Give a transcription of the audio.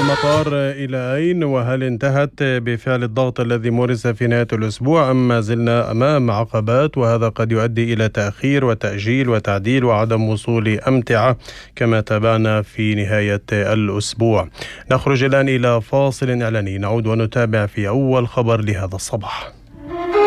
المطار إلى أين؟ وهل انتهت بفعل الضغط الذي مورس في نهاية الأسبوع أم ما زلنا أمام عقبات وهذا قد يؤدي إلى تأخير وتأجيل وتعديل وعدم وصول أمتعة كما تابعنا في نهاية الأسبوع؟ نخرج الآن إلى فاصل إعلاني، نعود ونتابع في أول خبر لهذا الصباح.